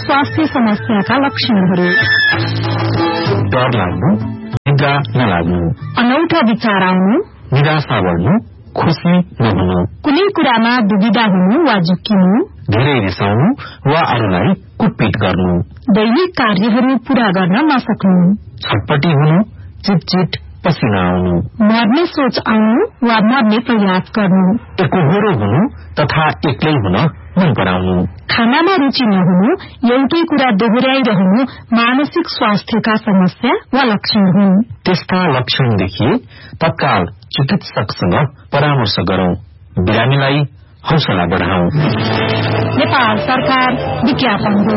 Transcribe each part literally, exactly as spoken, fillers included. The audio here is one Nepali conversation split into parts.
स्वास्थ्य समस्याका लक्षणहरू: डर लाग्नु, निद्रा नलाग्नु, अनौठा विचार आउनु, निराशा बढ्नु, खुशी नहुनु, कुनै कुरामा दुविधा हुनु वा झुक्किनु, धेरै रिसाउनु वा अरूलाई कुटपिट गर्नु, दैनिक कार्यहरू पूरा गर्न नसक्नु, छटपटी हुनु, चिटचिट पसिना आउनु, मर्ने सोच आउनु वा मर्ने प्रयास गर्नु, एकोहोरो हुनु तथा एक्लै हुन मन पराउनु, खानामा रुचि नहुनु, एउटै कुरा दोहोर्याइरहनु मानसिक स्वास्थ्यका समस्या वा लक्षण हुन्। त्यस्ता लक्षण देखिए तत्काल चिकित्सकसँग परामर्श गरौं, बिरामीलाई हौसला बढाउँ। नेपाल सरकार विज्ञापन हो।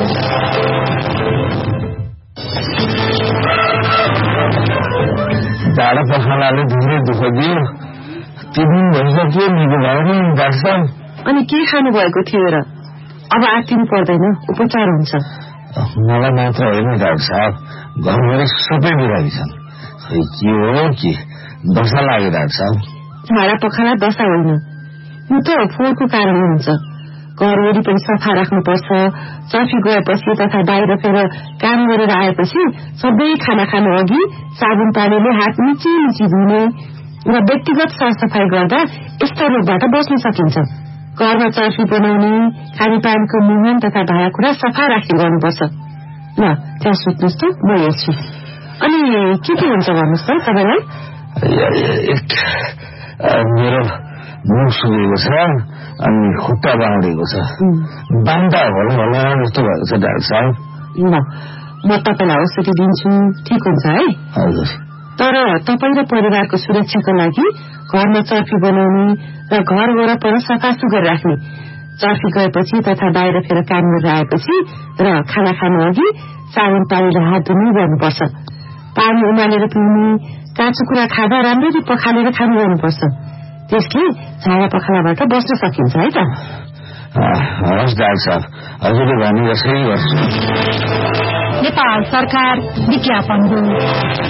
जाडो पखालाले धेरै दुःख दियो, ती दिन भइसक्यो, निको भयो नि डाक्टर साहब। अनि के खानु भएको थियो र? अब आत्तिनु पर्दैन, उपचार हुन्छ। मलाई मात्र होइन डाक्टर साहब, घरबाट सबै बिरामी छन्। खै के हो कि दशा लाग्यो डाक्टर साहब? झाडा पखाला दशा होइन, यो त फोहोरको कारण हुन्छ। घर वरिपरि सफा राख्नुपर्छ। चर्फी गएपछि तथा बाहिर फेर काम गरेर आएपछि सबै खाना खानु अघि साबुन पानीले हात मिची मिची धुने र व्यक्तिगत सरसफाई गर्दा यस्ता रोगबाट बच्न सकिन्छ। घरमा चर्फी बनाउने, खानेपानीको मुहान तथा भाँडाकुँडा सफा राख्ने गर्नुपर्छ। ल त्यहाँ सुत्नुहोस् त, म हेर्छु। अनि के के हुन्छ भन्नुहोस् त तपाईँलाई? मेरो मुख सुकेको छ अनि खुट्टा बाँडेको छ, बान्दा होला होला जस्तो भएको छ डाक्टर साहब। ल म तपाईँलाई औषधि दिन्छु, ठिक हुन्छ है? हजुर। तर तपाईँ र परिवारको सुरक्षाको लागि घरमा चर्फी बनाउने र घर वरपर सफा सुग्घर राख्ने, चर्फी गएपछि तथा बाहिर फेर काम गरेर आएपछि र खाना खानु अघि साबुन पानीले हात धुने गर्नुपर्छ। पानी उमालेर पिउने, काँचो कुरा खाँदा राम्ररी पखालेर खानु गर्नुपर्छ। त्यसले झाडा पखालाबाट बस्न सकिन्छ है त? हवस् डाक्टर साहब, हजुरले भने जसरी गर्छु। नेपाल सरकार विज्ञापन हो।